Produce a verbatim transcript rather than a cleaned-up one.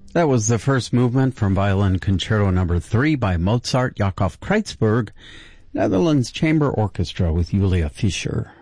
That was the first movement from Violin Concerto Number three by Mozart Yakov Kreitzberg, Netherlands Chamber Orchestra with Julia Fischer.